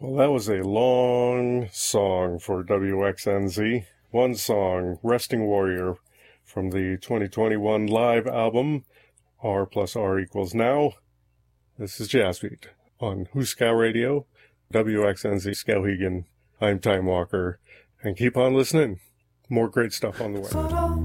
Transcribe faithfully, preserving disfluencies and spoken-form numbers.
Well, that was a long song for W X N Z. One song, Resting Warrior, from the twenty twenty-one live album, R plus R equals Now. This is Jazzbeat on Huskow Radio, W X N Z Skowhegan. I'm Time Walker, and keep on listening. More great stuff on the way.